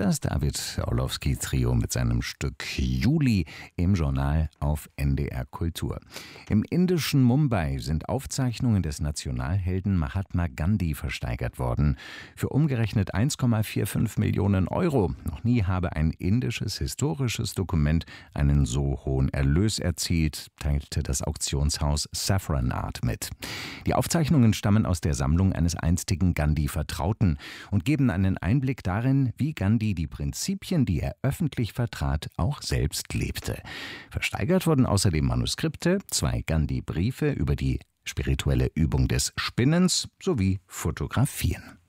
Das David Orlowski-Trio mit seinem Stück Juli im Journal auf NDR Kultur. Im indischen Mumbai sind Aufzeichnungen des Nationalhelden Mahatma Gandhi versteigert worden. Für umgerechnet 1,45 Millionen Euro. Noch nie habe ein indisches historisches Dokument einen so hohen Erlös erzielt, teilte das Auktionshaus Saffron Art mit. Die Aufzeichnungen stammen aus der Sammlung eines einstigen Gandhi-Vertrauten und geben einen Einblick darin, wie Gandhi die Prinzipien, die er öffentlich vertrat, auch selbst lebte. Versteigert wurden außerdem Manuskripte, 2 Gandhi-Briefe über die spirituelle Übung des Spinnens sowie Fotografien.